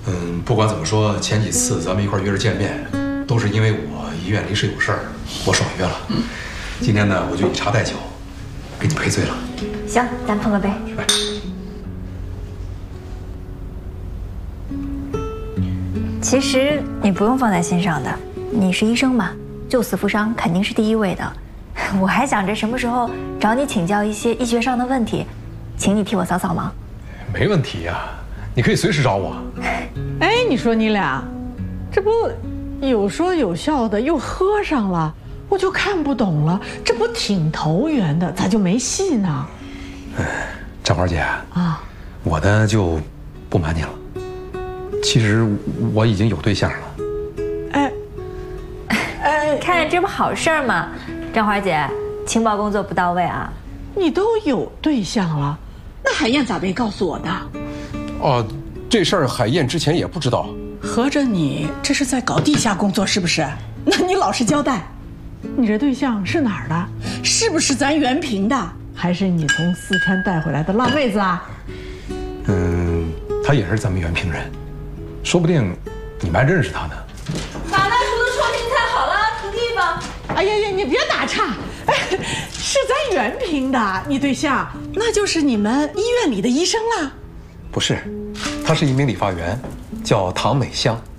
不管怎么说，前几次咱们一块约着见面，都是因为我医院临时有事儿，我爽约了。今天呢，我就以茶代酒，给你赔罪了。 行，咱碰个杯。 来。 其实你不用放在心上的，你是医生嘛，救死扶伤肯定是第一位的。我还想着什么时候找你请教一些医学上的问题，请你替我扫扫盲。 没问题呀，你可以随时找我。 哎，你说你俩，这不有说有笑的，又喝上了，我就看不懂了。这不挺投缘的，咋就没戏呢？ 张花姐啊，我呢就不瞒你了，其实我已经有对象了。 看这不好事儿吗？张花姐，情报工作不到位啊！ 你都有对象了， 那海燕咋没告诉我的？ 哦，这事儿海燕之前也不知道。 合着你这是在搞地下工作是不是？那你老实交代， 你这对象是哪儿的？ 是不是咱原平的？ 还是你从四川带回来的辣妹子啊？ 他也是咱们原平人，说不定你们还认识他呢。 马大厨的创新菜好了，徒弟吧。 哎呀呀，你别打岔，哎，是咱原平的，你对象， 那就是你们医院里的医生啦。 不是，他是一名理发员，叫唐美香。